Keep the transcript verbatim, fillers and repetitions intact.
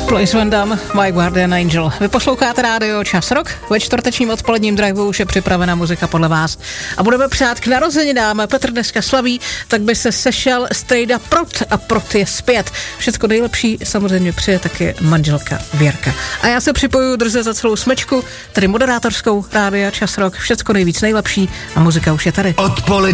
Place Van Damme, My Guardian Angel. Vy posloucháte rádio Čas Rock. Ve čtvrtečním odpoledním driveu už je připravena muzika podle vás. A budeme přát k narozeninám. Petr dneska slaví, tak by se sešel strejda Prot a Prot je zpět. Všecko nejlepší samozřejmě přeje taky manželka Věrka. A já se připojuju drze za celou smečku, tedy moderátorskou rádia Čas Rock. Všecko nejvíc nejlepší a muzika už je tady. Odpolední